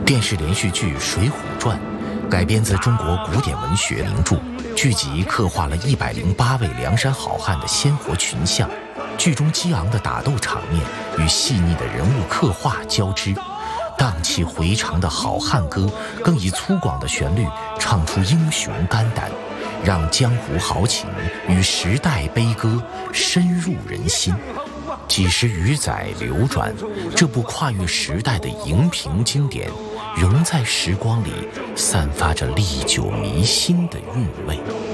电视连续剧《水浒传》改编自中国古典文学名著，剧集刻画了108位梁山好汉的鲜活群像，剧中激昂的打斗场面与细腻的人物刻画交织，荡气回肠的好汉歌更以粗犷的旋律唱出英雄肝胆，让江湖豪情与时代悲歌深入人心。几十余载流转，这部跨越时代的荧屏经典仍在时光里散发着历久弥新的韵味。